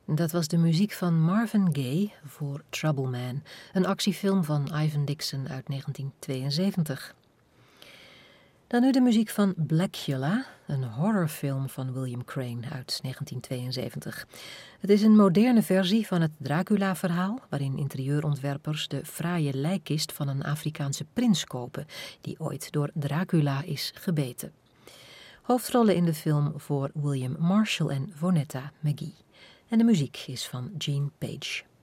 Dat was de muziek van Marvin Gaye voor Trouble Man, een actiefilm van Ivan Dixon uit 1972. Dan nu de muziek van Blackula, een horrorfilm van William Crane uit 1972. Het is een moderne versie van het Dracula-verhaal, waarin interieurontwerpers de fraaie lijkkist van een Afrikaanse prins kopen, die ooit door Dracula is gebeten. Hoofdrollen in de film voor William Marshall en Vonetta McGee. En de muziek is van Gene Page.